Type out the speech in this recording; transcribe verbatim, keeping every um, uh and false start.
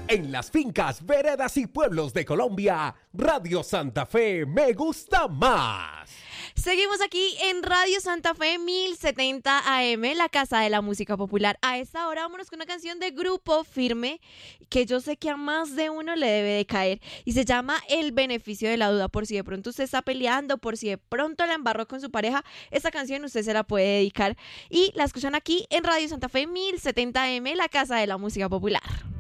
En las fincas, veredas y pueblos de Colombia, Radio Santa Fe me gusta más. Seguimos aquí en Radio Santa Fe mil setenta A M, la casa de la música popular. A esta hora vámonos con una canción de Grupo Firme que yo sé que a más de uno le debe de caer y se llama El beneficio de la duda. Por si de pronto usted está peleando, por si de pronto la embarró con su pareja, esta canción usted se la puede dedicar y la escuchan aquí en Radio Santa Fe mil setenta A M, la casa de la música popular.